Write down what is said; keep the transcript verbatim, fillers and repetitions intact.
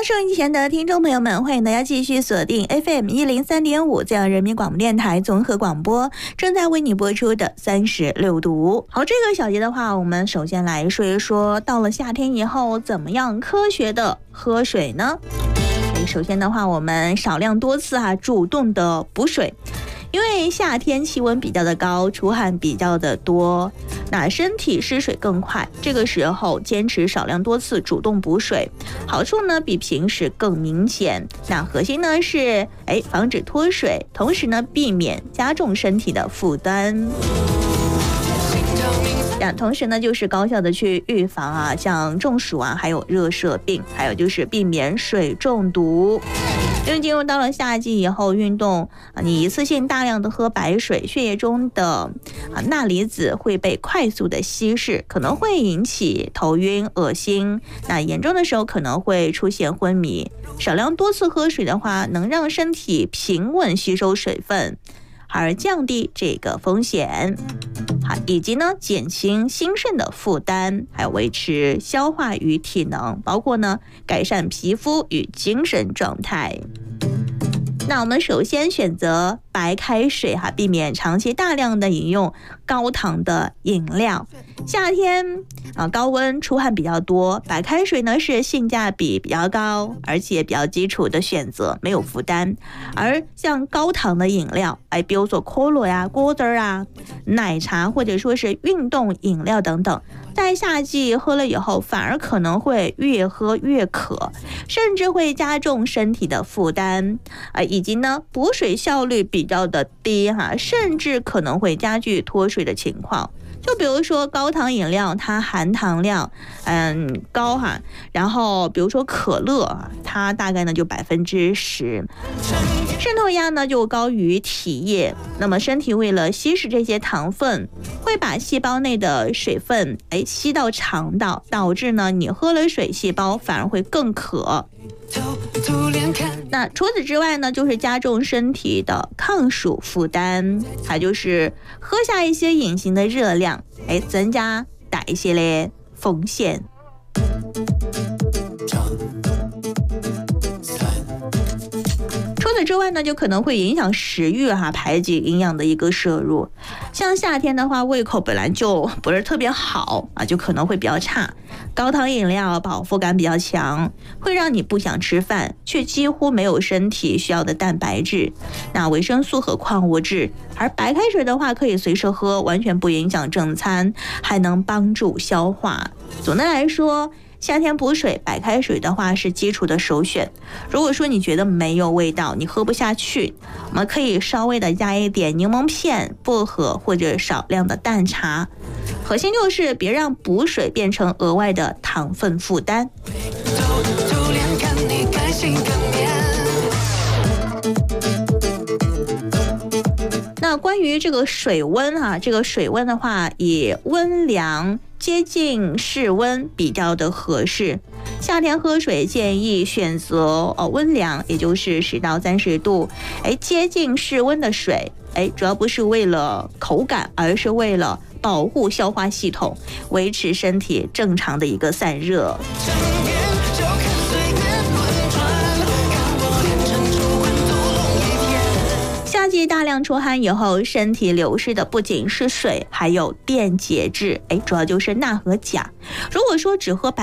收音机前的听众朋友们，欢迎大家继续锁定 F M 一零三点五，这样人民广播电台综合广播正在为你播出的三十六度。好，这个小节的话，我们首先来说一说，到了夏天以后，怎么样科学的喝水呢？首先的话，我们少量多次哈、啊，主动的补水。因为夏天气温比较的高，出汗比较的多，那身体失水更快。这个时候坚持少量多次主动补水，好处呢比平时更明显。那核心呢是哎防止脱水，同时呢避免加重身体的负担。那同时呢，就是高效的去预防啊，像中暑啊，还有热射病，还有就是避免水中毒。因为进入到了夏季以后，运动啊，你一次性大量的喝白水，血液中的啊钠离子会被快速的稀释，可能会引起头晕、恶心。那严重的时候可能会出现昏迷。少量多次喝水的话，能让身体平稳吸收水分，而降低这个风险。好，以及呢减轻心肾的负担，还有维持消化与体能，包括呢改善皮肤与精神状态。那我们首先选择白开水哈，避免长期大量的饮用高糖的饮料。夏天啊，高温出汗比较多，白开水呢是性价比比较高，而且比较基础的选择，没有负担。而像高糖的饮料，哎，比如说可乐呀、果汁啊、奶茶或者说是运动饮料等等，在夏季喝了以后，反而可能会越喝越渴，甚至会加重身体的负担啊，以及呢补水效率比较的低哈，甚至可能会加剧脱水的情况。就比如说高糖饮料，它含糖量嗯高哈，然后比如说可乐，它大概呢就百分之十，渗透压呢就高于体液。那么身体为了稀释这些糖分，会把细胞内的水分哎吸到肠道，导致呢你喝了水，细胞反而会更渴。那除此之外呢，就是加重身体的抗暑负担，还就是喝下一些隐形的热量，哎，增加代谢的风险。除此之外呢，就可能会影响食欲哈、啊，排挤营养的一个摄入。像夏天的话，胃口本来就不是特别好啊，就可能会比较差。高糖饮料饱腹感比较强，会让你不想吃饭，却几乎没有身体需要的蛋白质、那维生素和矿物质。而白开水的话，可以随时喝，完全不影响正餐，还能帮助消化。总的来说，夏天补水，白开水的话是基础的首选。如果说你觉得没有味道，你喝不下去，我们可以稍微的加一点柠檬片、薄荷或者少量的淡茶。核心就是别让补水变成额外的糖分负担。那关于这个水温啊，这个水温的话，以温凉接近室温比较的合适。夏天喝水建议选择呃温凉，也就是十到三十度，哎，接近室温的水，哎，主要不是为了口感，而是为了保护消化系统，维持身体正常的一个散热。夏季大量出汗以后，身体流失的不仅是水，还有电解质，哎，主要就是钠和钾。如果说只喝白